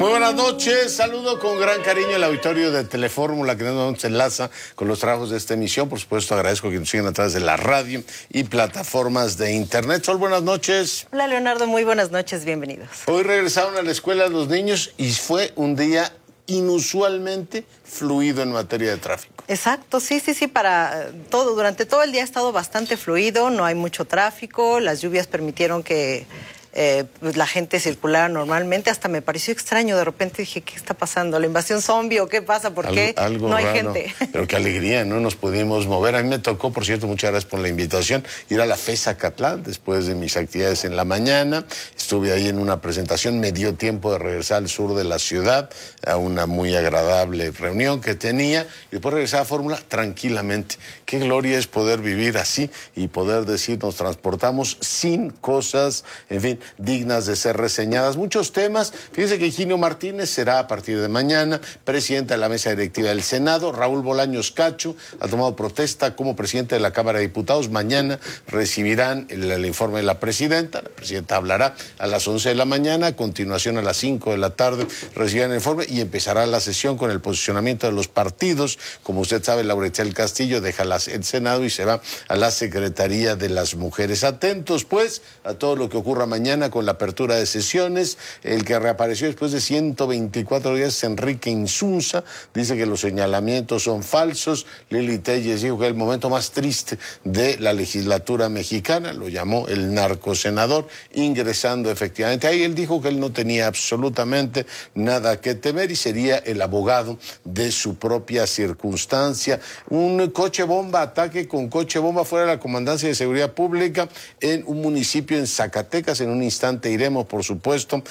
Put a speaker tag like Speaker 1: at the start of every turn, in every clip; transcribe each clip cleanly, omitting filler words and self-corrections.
Speaker 1: Muy buenas noches, saludo con gran cariño al auditorio de Telefórmula que nos enlaza con los trabajos de esta emisión. Por supuesto, agradezco que nos sigan a través de la radio y plataformas de internet. Sol, buenas noches.
Speaker 2: Hola, Leonardo, muy buenas noches, bienvenidos.
Speaker 1: Hoy regresaron a la escuela los niños y fue un día inusualmente fluido en materia de tráfico.
Speaker 2: Exacto, sí, para todo, durante todo el día ha estado bastante fluido, no hay mucho tráfico, las lluvias permitieron que pues la gente circulara normalmente. Hasta me pareció extraño, de repente dije, ¿qué está pasando? ¿La invasión zombie o qué pasa? ¿Por qué
Speaker 1: algo
Speaker 2: no hay
Speaker 1: raro,
Speaker 2: gente?
Speaker 1: Pero qué alegría, ¿no? Nos pudimos mover. A mí me tocó, por cierto, muchas gracias por la invitación, ir a la FES Zacatlán después de mis actividades en la mañana. Estuve ahí en una presentación, me dio tiempo de regresar al sur de la ciudad a una muy agradable reunión que tenía y después regresar a Fórmula tranquilamente. Qué gloria es poder vivir así y poder decir, nos transportamos sin cosas, en fin, dignas de ser reseñadas. Muchos temas. Fíjense que Higinio Martínez será a partir de mañana presidente de la mesa directiva del Senado. Raúl Bolaños Cacho ha tomado protesta como presidente de la Cámara de Diputados. Mañana recibirán el informe de la presidenta. La presidenta hablará a las 11 de la mañana. A continuación, a las 5 de la tarde, recibirán el informe y empezará la sesión con el posicionamiento de los partidos. Como usted sabe, Laura Itzel Castillo deja el Senado y se va a la Secretaría de las Mujeres. Atentos, pues, a todo lo que ocurra mañana con la apertura de sesiones. El que reapareció después de 124 días es Enrique Insunza. Dice que los señalamientos son falsos. Lili Telles dijo que es el momento más triste de la legislatura mexicana. Lo llamó el narcosenador, ingresando efectivamente. Ahí él dijo que él no tenía absolutamente nada que temer y sería el abogado de su propia circunstancia. Un coche bomba, ataque con coche bomba fuera de la Comandancia de Seguridad Pública en un municipio en Zacatecas. En un instante iremos, por supuesto,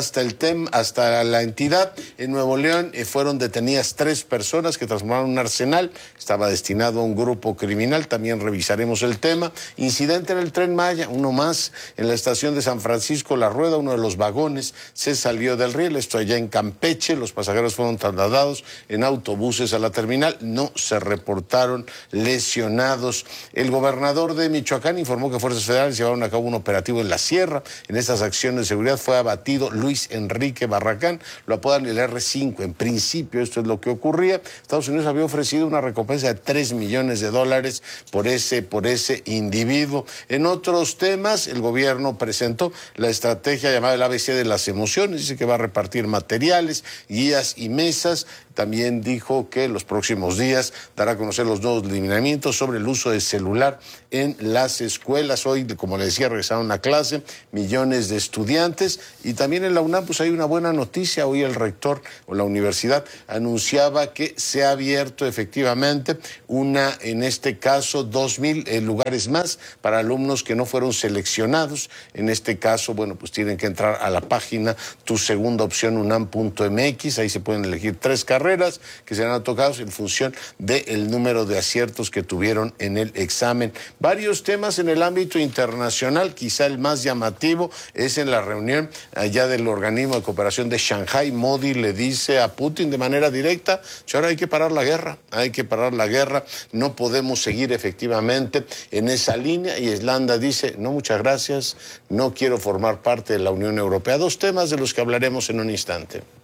Speaker 1: hasta la entidad. En Nuevo León fueron detenidas 3 personas que transformaron un arsenal. Estaba destinado a un grupo criminal. También revisaremos el tema. Incidente en el Tren Maya, uno más en la estación de San Francisco La Rueda. Uno de los vagones se salió del riel. Esto allá en Campeche. Los pasajeros fueron trasladados en autobuses a la terminal. No se reportaron lesionados. El gobernador de Michoacán informó que fuerzas federales llevaron a cabo un operativo en la sierra. En estas acciones de seguridad fue abatido Luis Enrique Barracán, lo apodan el R5. En principio esto es lo que ocurría. Estados Unidos había ofrecido una recompensa de $3 millones por ese individuo. En otros temas, el gobierno presentó la estrategia llamada el ABC de las emociones. Dice que va a repartir materiales, guías y mesas. También dijo que en los próximos días dará a conocer los nuevos lineamientos sobre el uso del celular en las escuelas. Hoy, como le decía, regresaron a clase millones de estudiantes y también en la UNAM pues hay una buena noticia. Hoy el rector o la universidad anunciaba que se ha abierto efectivamente en este caso 2,000 lugares más para alumnos que no fueron seleccionados. En este caso, bueno, pues tienen que entrar a la página Tu Segunda Opción UNAM.mx. Ahí se pueden elegir 3 carreras que serán tocados en función del número de aciertos que tuvieron en el examen. Varios temas en el ámbito internacional, quizá el más llamativo es en la reunión allá del organismo de cooperación de Shanghái. Modi le dice a Putin de manera directa, ahora hay que parar la guerra, no podemos seguir efectivamente en esa línea. Y Islanda dice, no, muchas gracias, no quiero formar parte de la Unión Europea. 2 temas de los que hablaremos en un instante.